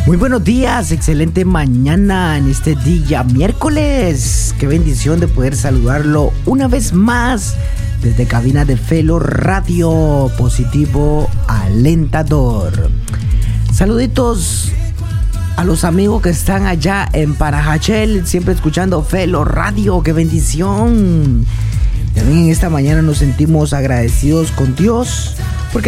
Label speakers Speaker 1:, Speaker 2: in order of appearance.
Speaker 1: Muy buenos días, excelente mañana en este día miércoles. Qué bendición de poder saludarlo una vez más desde cabina de Felo Radio Positivo Alentador. Saluditos a los amigos que están allá en Parajachel, siempre escuchando Felo Radio. Qué bendición. También en esta mañana nos sentimos agradecidos con Dios